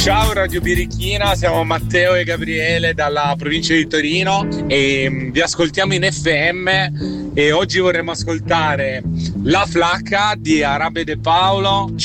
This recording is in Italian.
Ciao Radio Birichina, siamo Matteo e Gabriele dalla provincia di Torino e vi ascoltiamo in FM e oggi vorremmo ascoltare La Flacca di Arabe De Paolo.